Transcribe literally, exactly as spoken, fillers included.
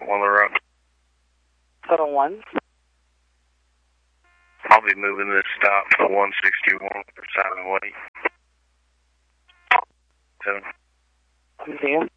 on the road. Total one. I'll be moving this stop to one sixty-one for Simon Way. Seven. I'm here.